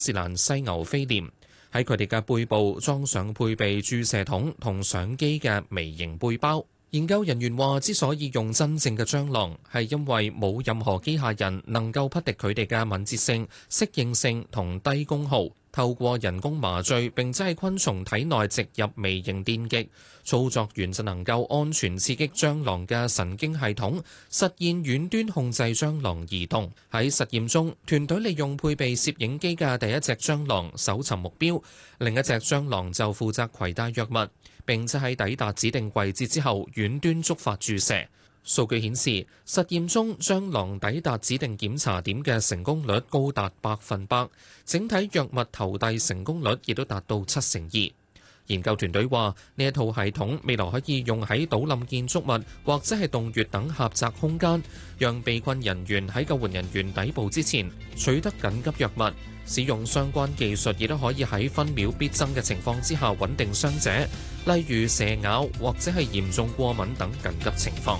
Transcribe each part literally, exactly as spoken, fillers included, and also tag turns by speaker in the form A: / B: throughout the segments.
A: 斯蘭犀牛飛廉，喺佢哋嘅背部裝上配備注射筒同相機嘅微型背包。研究人員話，之所以用真正嘅蟑螂，係因為冇任何機械人能夠匹敵佢哋嘅敏捷性、適應性同低功耗。透過人工麻醉並且喺昆蟲體內植入微型電極，操作員就能夠安全刺激蟑螂嘅神經系統，實現遠端控制蟑螂移動。喺實驗中，團隊利用配備攝影機嘅第一隻蟑螂搜尋目標，另一隻蟑螂就負責攜帶藥物，並且喺抵達指定位置之後遠端觸發注射。數據顯示，實驗中蟑螂抵達指定檢查點嘅成功率高達百分百，整體藥物投遞成功率亦都達到七成二。研究團隊話，呢一套系統未來可以用喺倒冧建築物或者係洞穴等狹窄空間，讓被困人員喺救援人員抵埗之前取得緊急藥物。使用相關技術亦都可以喺分秒必爭嘅情況之下穩定傷者，例如蛇咬或者係嚴重過敏等緊急情況。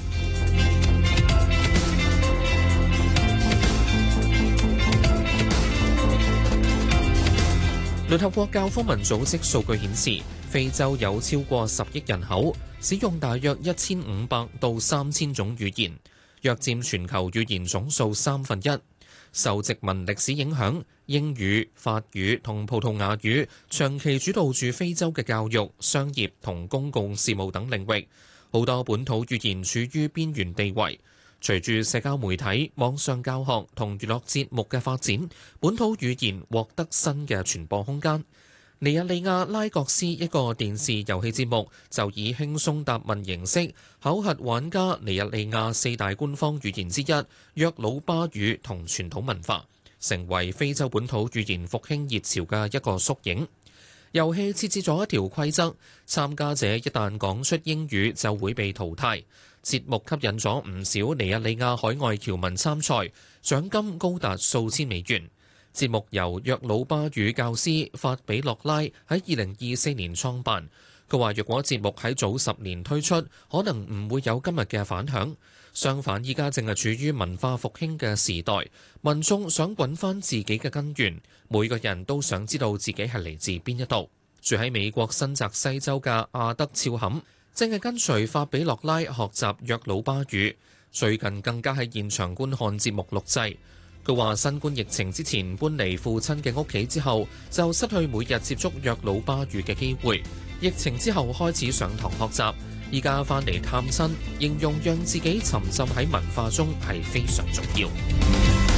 A: 聯合國教科文組織數據顯示，非洲有超過十億人口，使用大約一千五百到三千種語言，約佔全球語言總數三分一。受殖民歷史影響，英語、法語同葡萄牙語長期主導住非洲嘅教育、商業同公共事務等領域。好多本土語言處於邊緣地位。隨住社交媒體、網上教學同娛樂節目嘅發展，本土語言獲得新嘅傳播空間。尼日利亞拉各斯一個電視遊戲節目就以輕鬆答問形式考核玩家尼日利亞四大官方語言之一約魯巴語同傳統文化，成為非洲本土語言復興熱潮嘅一個縮影。遊戲設置咗一條規則，參加者一旦講出英語就會被淘汰。節目吸引咗唔少尼日利亞海外僑民參賽，獎金高達數千美元。節目由約魯巴語教師法比洛拉喺二零二四年創辦。佢話：若果節目喺早十年推出，可能唔會有今日嘅反響。相反，依家正係處於文化復興嘅時代，民眾想揾翻自己嘅根源，每個人都想知道自己係嚟自邊一度。住喺美國新澤西州嘅阿德肖坎，正係跟隨法比洛拉學習約魯巴語，最近更加喺現場觀看節目錄製。佢話：新冠疫情之前搬離父親嘅屋企之後，就失去每日接觸約魯巴語嘅機會。疫情之後開始上堂學習，依家翻嚟探親，形容讓自己沉浸喺文化中係非常重要。